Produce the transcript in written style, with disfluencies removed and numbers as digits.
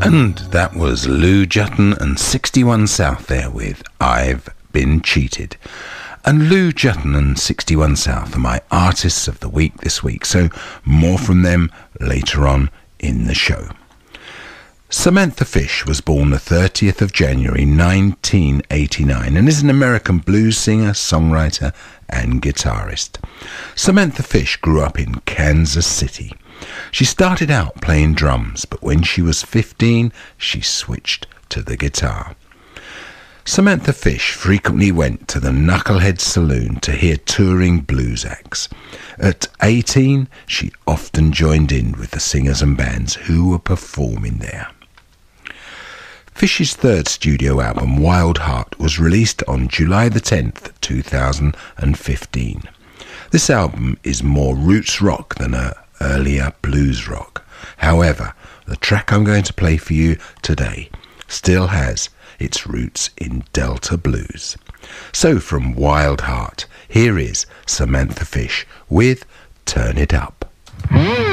And that was Lou Jutton and 61 South there with I've Been Cheated. And Lou Jutton and 61 South are my artists of the week this week, so more from them later on in the show. Samantha Fish was born the 30th of January 1989 and is an American blues singer, songwriter and guitarist. Samantha Fish grew up in Kansas City. She started out playing drums, but when she was 15, she switched to the guitar. Samantha Fish frequently went to the Knucklehead Saloon to hear touring blues acts. At 18, she often joined in with the singers and bands who were performing there. Fish's third studio album, Wild Heart, was released on July the 10th, 2015. This album is more roots rock than her earlier blues rock. However, the track I'm going to play for you today still has its roots in Delta blues. So from Wild Heart, here is Samantha Fish with Turn It Up.